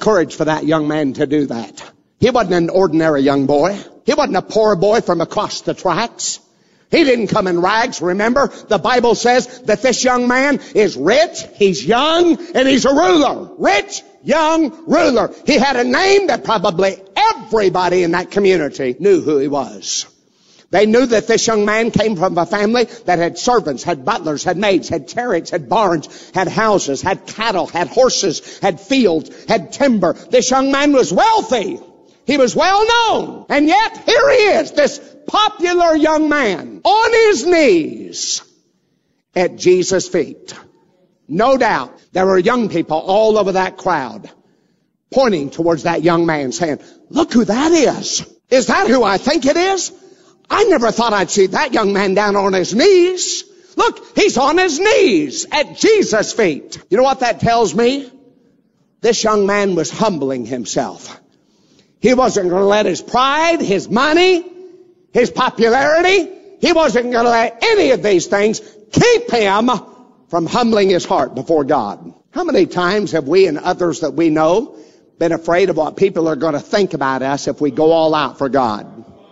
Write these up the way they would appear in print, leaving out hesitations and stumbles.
courage for that young man to do that. He wasn't an ordinary young boy. He wasn't a poor boy from across the tracks. He didn't come in rags. Remember, the Bible says that this young man is rich, he's young, and he's a ruler. Rich, young, ruler. He had a name that probably everybody in that community knew who he was. They knew that this young man came from a family that had servants, had butlers, had maids, had chariots, had barns, had houses, had cattle, had horses, had fields, had timber. This young man was wealthy. He was well known. And yet, here he is, this popular young man, on his knees at Jesus' feet. No doubt, there were young people all over that crowd pointing towards that young man saying, look who that is. Is that who I think it is? I never thought I'd see that young man down on his knees. Look, he's on his knees at Jesus' feet. You know what that tells me? This young man was humbling himself. He wasn't going to let his pride, his money, his popularity, he wasn't going to let any of these things keep him from humbling his heart before God. How many times have we and others that we know been afraid of what people are going to think about us if we go all out for God?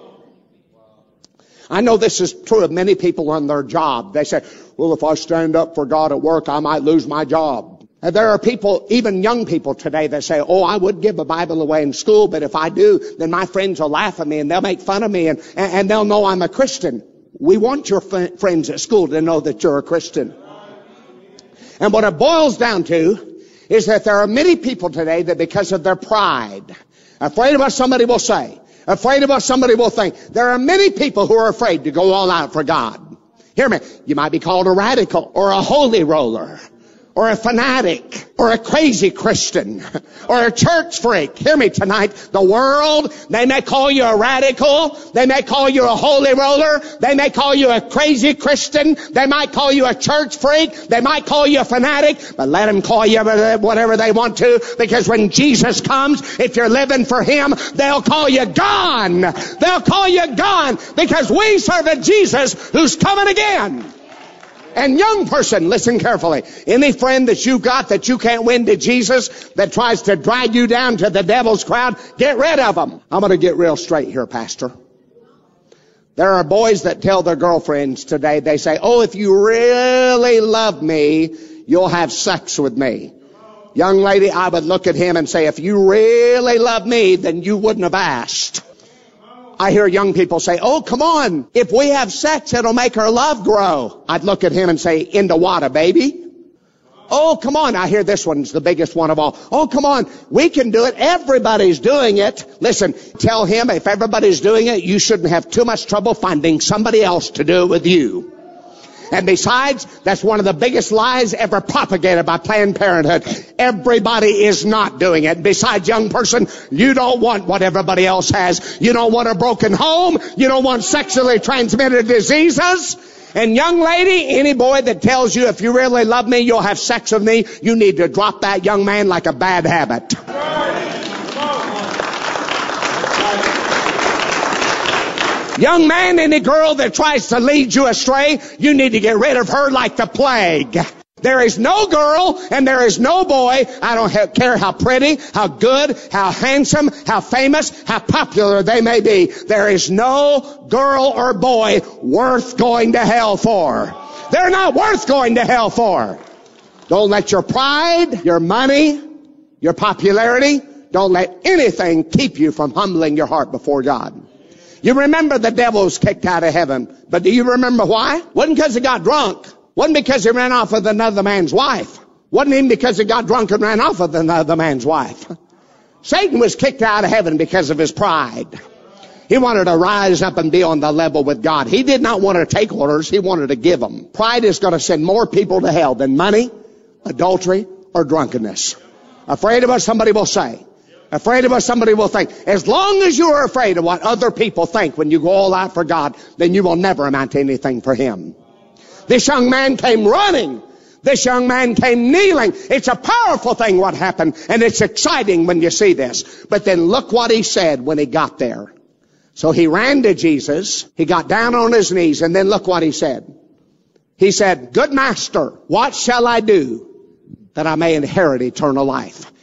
I know this is true of many people on their job. They say, well, if I stand up for God at work, I might lose my job. And there are people, even young people today, that say, oh, I would give a Bible away in school, but if I do, then my friends will laugh at me and they'll make fun of me and they'll know I'm a Christian. We want your friends at school to know that you're a Christian. And what it boils down to is that there are many people today that because of their pride, afraid of what somebody will say, afraid of what somebody will think. There are many people who are afraid to go all out for God. Hear me. You might be called a radical or a holy roller or a fanatic or a crazy Christian or a church freak. Hear me tonight. The world, they may call you a radical. They may call you a holy roller. They may call you a crazy Christian. They might call you a church freak. They might call you a fanatic. But let them call you whatever they want to, because when Jesus comes, if you're living for Him, they'll call you gone. They'll call you gone, because we serve a Jesus who's coming again. And young person, listen carefully. Any friend that you got that you can't win to Jesus, that tries to drag you down to the devil's crowd, get rid of them. I'm going to get real straight here, Pastor. There are boys that tell their girlfriends today, they say, oh, if you really love me, you'll have sex with me. Young lady, I would look at him and say, if you really love me, then you wouldn't have asked. I hear young people say, oh, come on. If we have sex, it'll make our love grow. I'd look at him and say, into what, baby? Oh, come on. I hear this one's the biggest one of all. Oh, come on. We can do it. Everybody's doing it. Listen, tell him if everybody's doing it, you shouldn't have too much trouble finding somebody else to do it with you. And besides, that's one of the biggest lies ever propagated by Planned Parenthood. Everybody is not doing it. Besides, young person, you don't want what everybody else has. You don't want a broken home. You don't want sexually transmitted diseases. And young lady, any boy that tells you if you really love me, you'll have sex with me, you need to drop that young man like a bad habit. Young man, any girl that tries to lead you astray, you need to get rid of her like the plague. There is no girl and there is no boy, I don't care how pretty, how good, how handsome, how famous, how popular they may be. There is no girl or boy worth going to hell for. They're not worth going to hell for. Don't let your pride, your money, your popularity, don't let anything keep you from humbling your heart before God. You remember the devil was kicked out of heaven. But do you remember why? Wasn't because he got drunk. Wasn't because he ran off with another man's wife. Wasn't even because he got drunk and ran off with another man's wife. Satan was kicked out of heaven because of his pride. He wanted to rise up and be on the level with God. He did not want to take orders. He wanted to give them. Pride is going to send more people to hell than money, adultery, or drunkenness. Afraid of what somebody will say. Afraid of what somebody will think. As long as you are afraid of what other people think when you go all out for God, then you will never amount to anything for Him. This young man came running. This young man came kneeling. It's a powerful thing what happened, and it's exciting when you see this. But then look what he said when he got there. So he ran to Jesus. He got down on his knees, and then look what he said. He said, good master, what shall I do that I may inherit eternal life?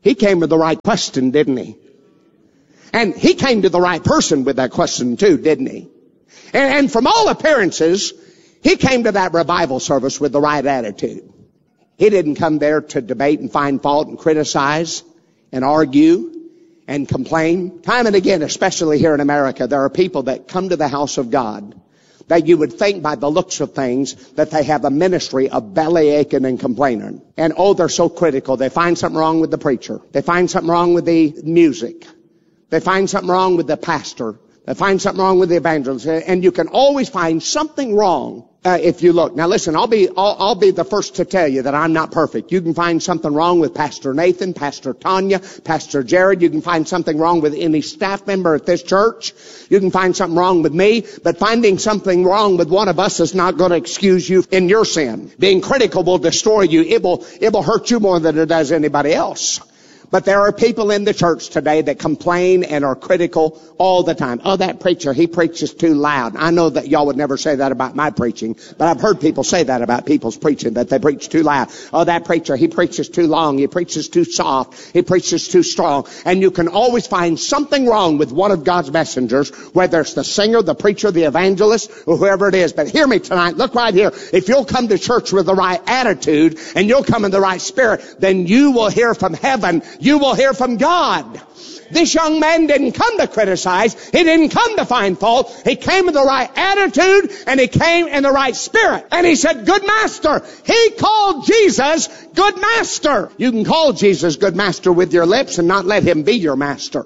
He came with the right question, didn't he? And he came to the right person with that question too, didn't he? And from all appearances, he came to that revival service with the right attitude. He didn't come there to debate and find fault and criticize and argue and complain. Time and again, especially here in America, there are people that come to the house of God that you would think by the looks of things that they have a ministry of belly aching and complaining. And oh, they're so critical. They find something wrong with the preacher. They find something wrong with the music. They find something wrong with the pastor. They find something wrong with the evangelist. And you can always find something wrong if you look. Now listen, I'll be the first to tell you that I'm not perfect. You can find something wrong with Pastor Nathan, Pastor Tanya, Pastor Jared. You can find something wrong with any staff member at this church. You can find something wrong with me. But finding something wrong with one of us is not going to excuse you in your sin. Being critical will destroy you. It will hurt you more than it does anybody else. But there are people in the church today that complain and are critical all the time. Oh, that preacher, he preaches too loud. I know that y'all would never say that about my preaching, but I've heard people say that about people's preaching, that they preach too loud. Oh, that preacher, he preaches too long. He preaches too soft. He preaches too strong. And you can always find something wrong with one of God's messengers, whether it's the singer, the preacher, the evangelist, or whoever it is. But hear me tonight. Look right here. If you'll come to church with the right attitude and you'll come in the right spirit, then you will hear from heaven. You will hear from God. This young man didn't come to criticize. He didn't come to find fault. He came with the right attitude and he came in the right spirit. And he said, good master. He called Jesus good master. You can call Jesus good master with your lips and not let him be your master.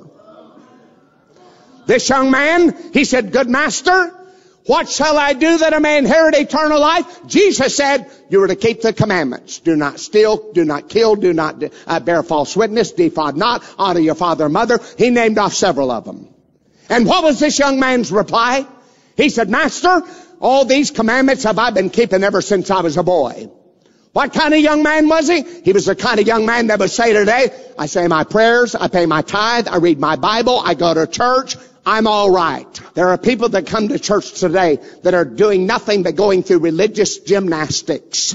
This young man, he said, good master, what shall I do that I may inherit eternal life? Jesus said, you are to keep the commandments. Do not steal, do not kill, do not bear false witness, defraud not, honor your father and mother. He named off several of them. And what was this young man's reply? He said, Master, all these commandments have I been keeping ever since I was a boy. What kind of young man was he? He was the kind of young man that would say today, I say my prayers, I pay my tithe, I read my Bible, I go to church, I'm all right. There are people that come to church today that are doing nothing but going through religious gymnastics.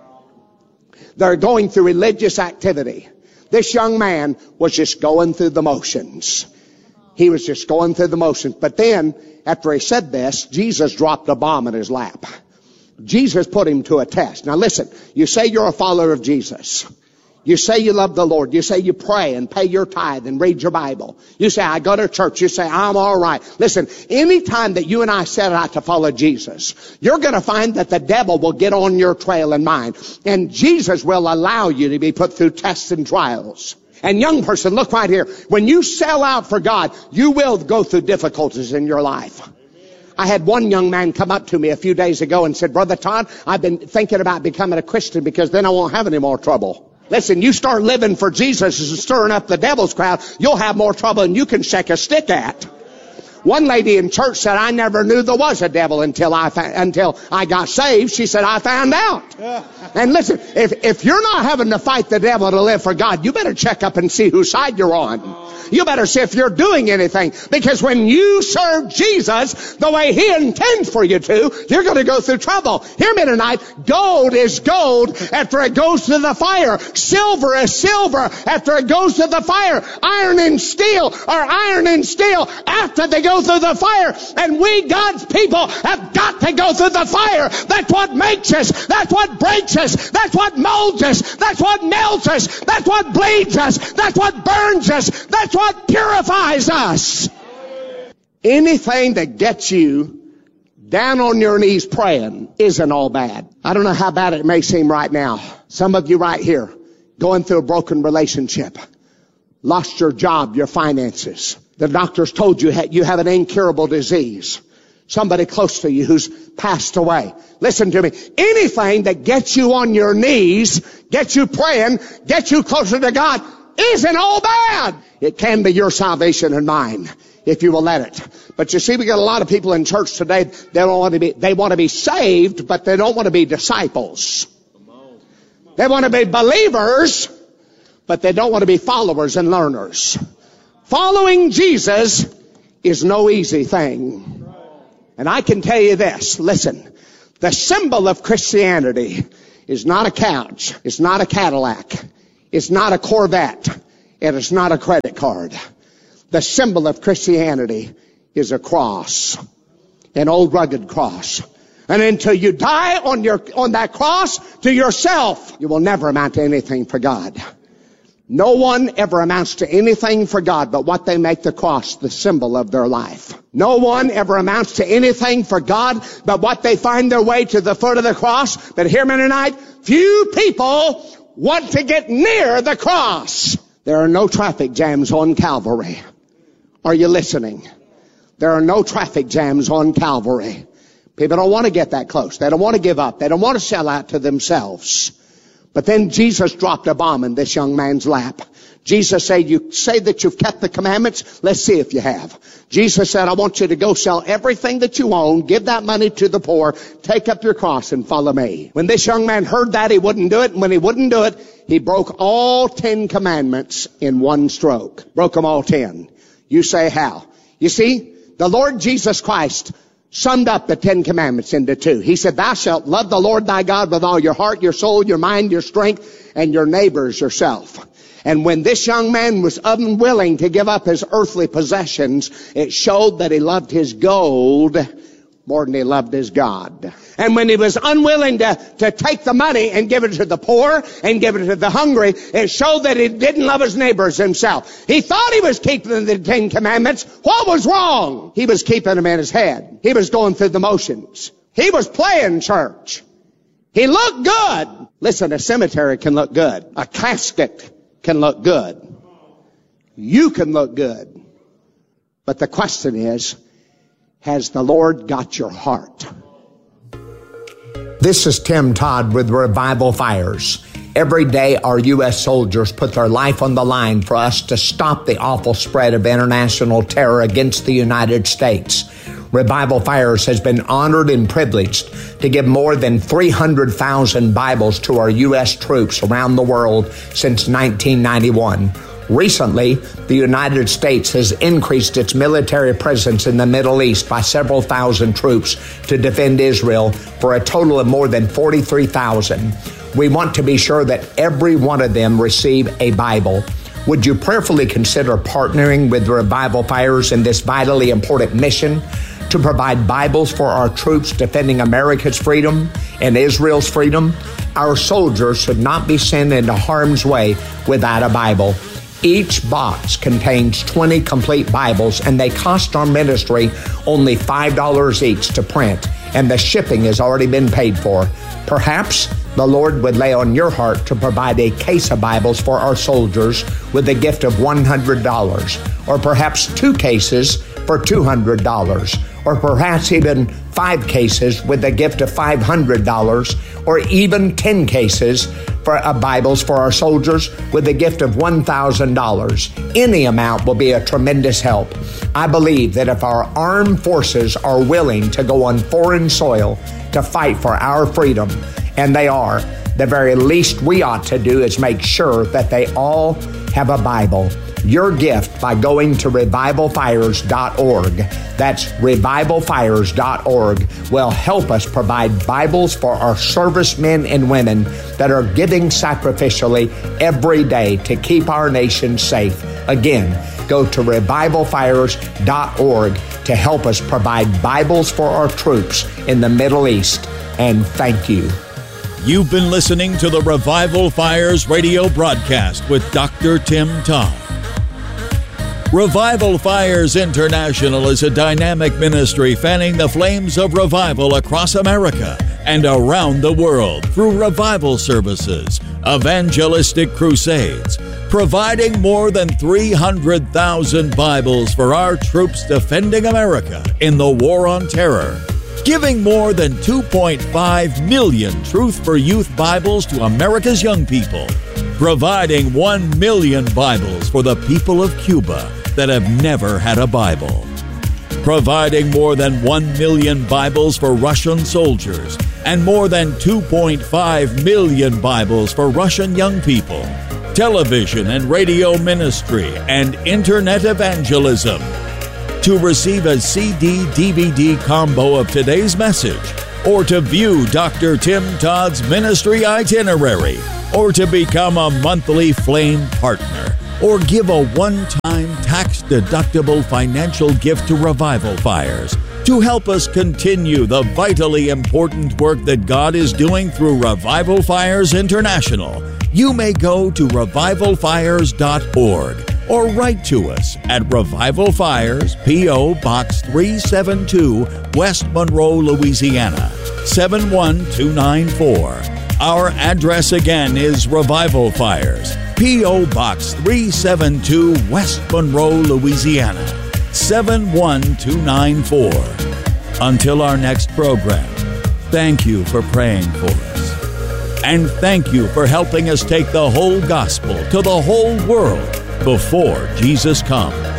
They're going through religious activity. This young man was just going through the motions. He was just going through the motions. But then, after he said this, Jesus dropped a bomb in his lap. Jesus put him to a test. Now listen, you say you're a follower of Jesus. You say you love the Lord. You say you pray and pay your tithe and read your Bible. You say, I go to church. You say, I'm all right. Listen, any time that you and I set out to follow Jesus, you're going to find that the devil will get on your trail and mine. And Jesus will allow you to be put through tests and trials. And young person, look right here. When you sell out for God, you will go through difficulties in your life. I had one young man come up to me a few days ago and said, Brother Todd, I've been thinking about becoming a Christian because then I won't have any more trouble. Listen, you start living for Jesus and stirring up the devil's crowd, you'll have more trouble than you can shake a stick at. One lady in church said, I never knew there was a devil until I got saved. She said, I found out. And listen, if you're not having to fight the devil to live for God, you better check up and see whose side you're on. You better see if you're doing anything. Because when you serve Jesus the way he intends for you to, you're going to go through trouble. Hear me tonight. Gold is gold after it goes to the fire. Silver is silver after it goes to the fire. Iron and steel are iron and steel after they go through the fire. And we, God's people, have got to go through the fire. That's what makes us. That's what breaks us. That's what molds us. That's what melts us. That's what bleeds us. That's what burns us. That's what purifies us. Anything that gets you down on your knees praying isn't all bad. I don't know how bad it may seem right now. Some of you right here going through a broken relationship, lost your job, your finances. The doctors told you you have an incurable disease. Somebody close to you who's passed away. Listen to me. Anything that gets you on your knees, gets you praying, gets you closer to God, isn't all bad. It can be your salvation and mine if you will let it. But you see, we got a lot of people in church today, they want to be saved, but they don't want to be disciples. They want to be believers, but they don't want to be followers and learners. Following Jesus is no easy thing. And I can tell you this, listen, the symbol of Christianity is not a couch, it's not a Cadillac, it's not a Corvette, It is not a credit card. The symbol of Christianity is a cross, an old rugged cross. And until you die on that cross to yourself, you will never amount to anything for God. No one ever amounts to anything for God but what they make the cross the symbol of their life. No one ever amounts to anything for God but what they find their way to the foot of the cross. But hear me tonight, few people want to get near the cross. There are no traffic jams on Calvary. Are you listening? There are no traffic jams on Calvary. People don't want to get that close. They don't want to give up. They don't want to sell out to themselves. But then Jesus dropped a bomb in this young man's lap. Jesus said, you say that you've kept the commandments? Let's see if you have. Jesus said, I want you to go sell everything that you own, give that money to the poor, take up your cross and follow me. When this young man heard that, he wouldn't do it. And when he wouldn't do it, he broke all 10 commandments in one stroke. Broke them all 10. You say how? You see, the Lord Jesus Christ summed up the 10 commandments into 2. He said, thou shalt love the Lord thy God with all your heart, your soul, your mind, your strength, and your neighbors yourself. And when this young man was unwilling to give up his earthly possessions, it showed that he loved his gold more than he loved his God. And when he was unwilling to take the money and give it to the poor and give it to the hungry, it showed that he didn't love his neighbors himself. He thought he was keeping the 10 commandments. What was wrong? He was keeping them in his head. He was going through the motions. He was playing church. He looked good. Listen, a cemetery can look good. A casket can look good. You can look good. But the question is, has the Lord got your heart? This is Tim Todd with Revival Fires. Every day our U.S. soldiers put their life on the line for us to stop the awful spread of international terror against the United States. Revival Fires has been honored and privileged to give more than 300,000 Bibles to our U.S. troops around the world since 1991. Recently, the United States has increased its military presence in the Middle East by several thousand troops to defend Israel for a total of more than 43,000. We want to be sure that every one of them receive a Bible. Would you prayerfully consider partnering with Revival Fires in this vitally important mission to provide Bibles for our troops defending America's freedom and Israel's freedom? Our soldiers should not be sent into harm's way without a Bible. Each box contains 20 complete Bibles, and they cost our ministry only $5 each to print, and the shipping has already been paid for. Perhaps the Lord would lay on your heart to provide a case of Bibles for our soldiers with a gift of $100, or perhaps 2 cases for $200, or perhaps even 5 cases with a gift of $500, or even 10 cases for Bibles for our soldiers with a gift of $1,000. Any amount will be a tremendous help. I believe that if our armed forces are willing to go on foreign soil to fight for our freedom, and they are, the very least we ought to do is make sure that they all have a Bible. Your gift by going to revivalfires.org, that's revivalfires.org, will help us provide Bibles for our servicemen and women that are giving sacrificially every day to keep our nation safe. Again, go to revivalfires.org to help us provide Bibles for our troops in the Middle East. And thank you. You've been listening to the Revival Fires radio broadcast with Dr. Tim Todd. Revival Fires International is a dynamic ministry fanning the flames of revival across America and around the world through revival services, evangelistic crusades, providing more than 300,000 Bibles for our troops defending America in the war on terror, giving more than 2.5 million Truth for Youth Bibles to America's young people, providing 1 million Bibles for the people of Cuba that have never had a Bible, providing more than 1 million Bibles for Russian soldiers and more than 2.5 million Bibles for Russian young people, television and radio ministry, and internet evangelism. To receive a CD-DVD combo of today's message, or to view Dr. Tim Todd's ministry itinerary, or to become a monthly Flame partner, or give a one-time tax-deductible financial gift to Revival Fires to help us continue the vitally important work that God is doing through Revival Fires International, you may go to revivalfires.org or write to us at Revival Fires, P.O. Box 372, West Monroe, Louisiana, 71294. Our address again is Revival Fires, P.O. Box 372, West Monroe, Louisiana, 71294. Until our next program, thank you for praying for us. And thank you for helping us take the whole gospel to the whole world before Jesus comes.